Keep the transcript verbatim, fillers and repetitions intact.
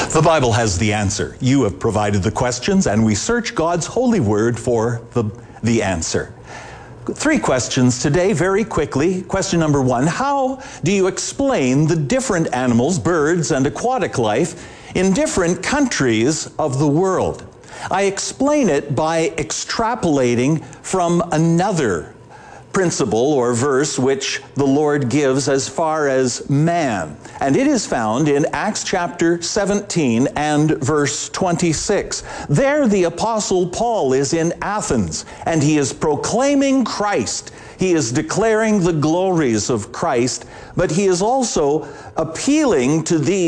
The Bible has the answer. You have provided the questions, and we search God's holy word for the, the answer. Three questions today, very quickly. Question number one, how do you explain the different animals, birds, and aquatic life in different countries of the world? I explain it by extrapolating from another principle or verse which the Lord gives as far as man. And it is found in Acts chapter seventeen and verse twenty-six. There the Apostle Paul is in Athens, and he is proclaiming Christ. He is declaring the glories of Christ, but he is also appealing to these